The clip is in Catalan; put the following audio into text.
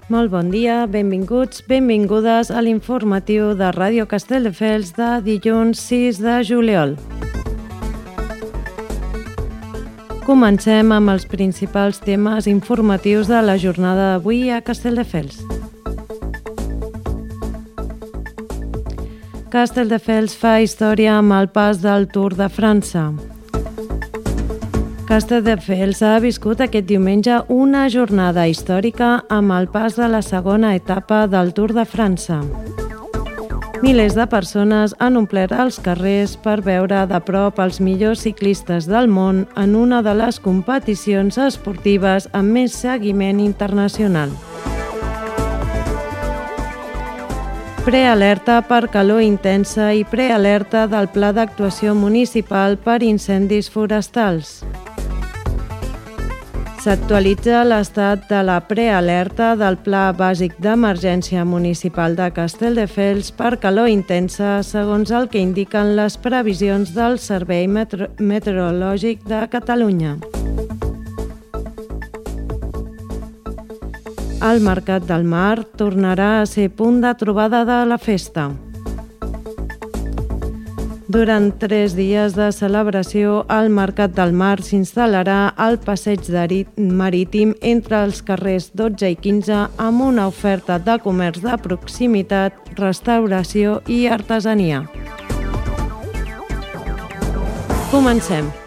Molt bon dia, benvinguts, benvingudes a l'informatiu de Ràdio Castelldefels de dilluns 6 de juliol. Comencem amb els principals temes informatius de la jornada d'avui a Castelldefels. Castelldefels fa història amb el pas del Tour de França. Castelldefels ha viscut aquest diumenge una jornada històrica amb el pas de la segona etapa del Tour de França. Milers de persones han omplert els carrers per veure de prop els millors ciclistes del món en una de les competicions esportives amb més seguiment internacional. Prealerta per calor intensa i prealerta del Pla d'Actuació Municipal per incendis forestals. S'actualitza l'estat de la prealerta del Pla Bàsic d'Emergència Municipal de Castelldefels per calor intensa, segons el que indiquen les previsions del Servei Meteorològic de Catalunya. El Mercat del Mar tornarà a ser punt de trobada de la festa. Durant 3 dies de celebració, el Mercat del Mar s'instal·larà al passeig marítim entre els carrers 12 i 15 amb una oferta de comerç de proximitat, restauració i artesania. Comencem.